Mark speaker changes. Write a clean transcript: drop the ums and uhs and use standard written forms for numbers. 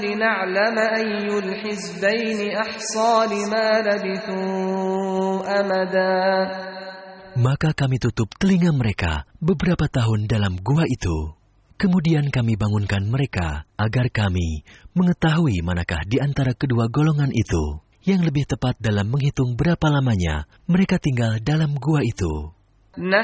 Speaker 1: لنعلم أي الحزبين أحصى لما لبثوا أمدا.
Speaker 2: Maka kami tutup telinga mereka beberapa tahun dalam gua itu. Kemudian kami bangunkan mereka agar kami mengetahui manakah di antara kedua golongan itu yang lebih tepat dalam menghitung berapa lamanya mereka tinggal dalam gua itu.